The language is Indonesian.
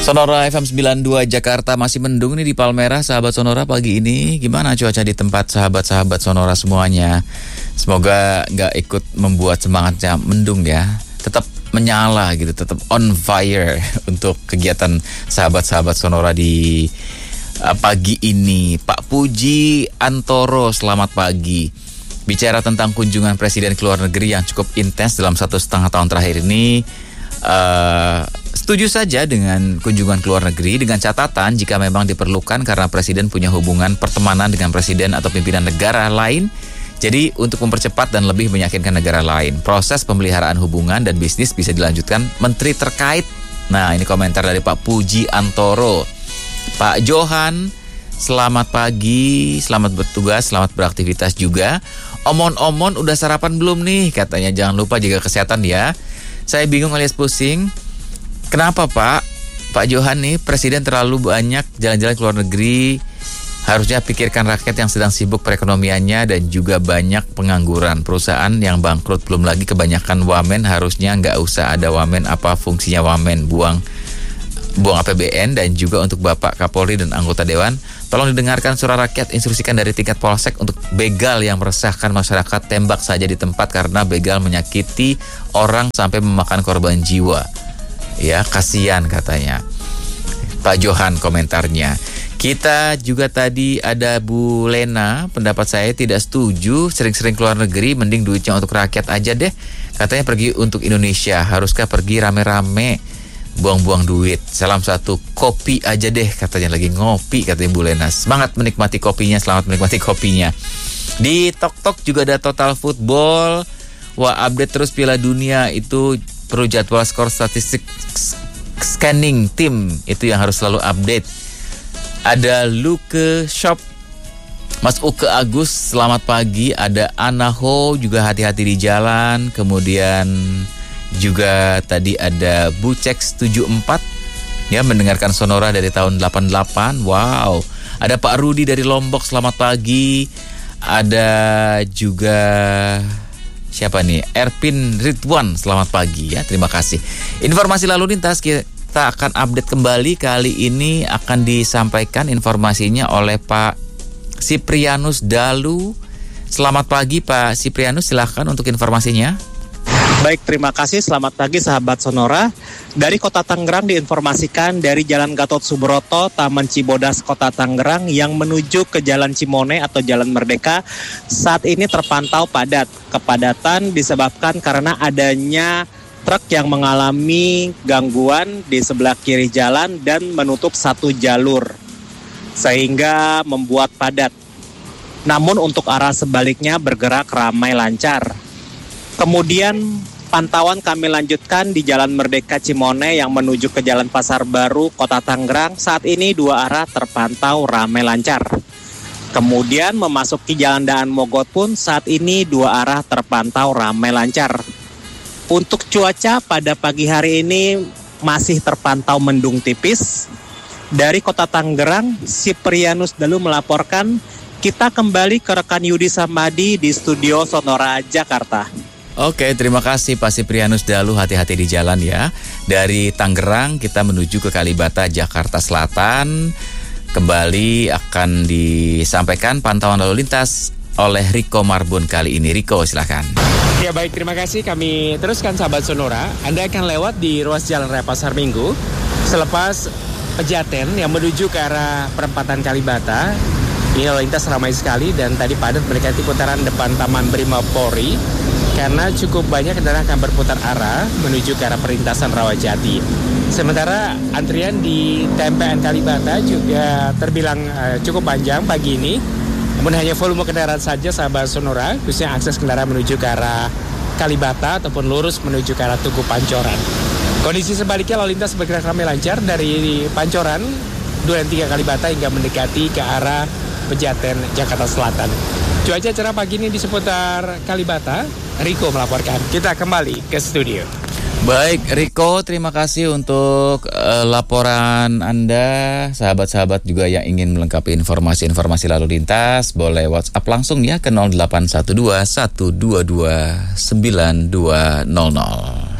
Sonora FM 92 Jakarta masih mendung nih di Palmerah, sahabat Sonora pagi ini. Gimana cuaca di tempat sahabat-sahabat Sonora semuanya? Semoga nggak ikut membuat semangatnya mendung ya. Tetap menyala gitu, tetap on fire untuk kegiatan sahabat-sahabat Sonora di pagi ini. Pak Puji Antoro, selamat pagi. Bicara tentang kunjungan Presiden ke luar negeri yang cukup intens dalam 1,5 tahun terakhir ini. Setuju saja dengan kunjungan ke luar negeri dengan catatan jika memang diperlukan karena Presiden punya hubungan pertemanan dengan Presiden atau pimpinan negara lain. Jadi untuk mempercepat dan lebih meyakinkan negara lain, proses pemeliharaan hubungan dan bisnis bisa dilanjutkan menteri terkait. Nah, ini komentar dari Pak Puji Antoro. Pak Johan, selamat pagi, selamat bertugas, selamat beraktivitas juga. Omon-omon udah sarapan belum nih? Katanya jangan lupa jaga kesehatan ya. Saya bingung alias pusing. Kenapa Pak Johan nih, Presiden terlalu banyak jalan-jalan ke luar negeri. Harusnya pikirkan rakyat yang sedang sibuk perekonomiannya dan juga banyak pengangguran. Perusahaan yang bangkrut, belum lagi kebanyakan wamen. Harusnya nggak usah ada wamen. Apa fungsinya wamen? Buang APBN. Dan juga untuk Bapak Kapolri dan anggota Dewan, tolong didengarkan suara rakyat, instruksikan dari tingkat Polsek untuk begal yang meresahkan masyarakat, tembak saja di tempat karena begal menyakiti orang sampai memakan korban jiwa. Ya, kasihan katanya Pak Johan komentarnya. Kita juga tadi ada Bu Lena, pendapat saya tidak setuju sering-sering keluar negeri, mending duitnya untuk rakyat aja deh. Katanya pergi untuk Indonesia, haruskah pergi rame-rame, buang-buang duit. Salam satu, kopi aja deh, katanya lagi ngopi, katanya Bu Lena. Semangat menikmati kopinya, selamat menikmati kopinya. Di Tok-Tok juga ada Total Football. Wah, update terus Piala Dunia itu perlu jadwal skor statistik scanning tim, itu yang harus selalu update. Ada Luke Shop, Mas Uke Agus, selamat pagi. Ada Anaho, juga hati-hati di jalan. Kemudian juga tadi ada Bucex 74, ya, mendengarkan Sonora dari tahun 88. Wow. Ada Pak Rudi dari Lombok, selamat pagi. Ada juga siapa nih? Erpin Ridwan, selamat pagi ya, terima kasih. Informasi lalu lintas kita akan update kembali. Kali ini akan disampaikan informasinya oleh Pak Siprianus Dalu. Selamat pagi Pak Siprianus, silahkan untuk informasinya. Baik, terima kasih. Selamat pagi sahabat Sonora. Dari Kota Tangerang diinformasikan dari Jalan Gatot Subroto, Taman Cibodas, Kota Tangerang yang menuju ke Jalan Cimone atau Jalan Merdeka saat ini terpantau padat. Kepadatan disebabkan karena adanya truk yang mengalami gangguan di sebelah kiri jalan dan menutup satu jalur sehingga membuat padat. Namun untuk arah sebaliknya bergerak ramai lancar. Kemudian pantauan kami lanjutkan di Jalan Merdeka Cimone yang menuju ke Jalan Pasar Baru, Kota Tangerang. Saat ini dua arah terpantau ramai lancar. Kemudian memasuki Jalan Daan Mogot pun saat ini dua arah terpantau ramai lancar. Untuk cuaca pada pagi hari ini masih terpantau mendung tipis. Dari Kota Tangerang, Siprianus Dalu melaporkan. Kita kembali ke rekan Yudi Samadi di studio Sonora, Jakarta. Oke, terima kasih Pak Siprianus Dalu, hati-hati di jalan ya. Dari Tangerang kita menuju ke Kalibata, Jakarta Selatan. Kembali akan disampaikan pantauan lalu lintas oleh Riko Marbun kali ini. Riko, silakan. Ya baik, terima kasih. Kami teruskan sahabat Sonora. Anda akan lewat di ruas Jalan Raya Pasar Minggu selepas Pejaten yang menuju ke arah perempatan Kalibata. Ini lalu lintas ramai sekali dan tadi padat mendekati putaran depan Taman Brimopolri karena cukup banyak kendaraan akan berputar arah menuju ke arah perlintasan Rawajati. Sementara antrian di TMPN Kalibata juga terbilang cukup panjang pagi ini. Namun hanya volume kendaraan saja sahabat Sonora, khususnya akses kendaraan menuju ke arah Kalibata ataupun lurus menuju ke arah Tugu Pancoran. Kondisi sebaliknya lalu lintas bergerak ramai lancar dari Pancoran 2 dan 3 Kalibata hingga mendekati ke arah Pejaten, Jakarta Selatan. Cuaca cerah pagi ini di seputar Kalibata. Riko melaporkan. Kita kembali ke studio. Baik, Riko, terima kasih untuk laporan Anda. Sahabat-sahabat juga yang ingin melengkapi informasi-informasi lalu lintas, boleh WhatsApp langsung ya ke 0812 122 9200.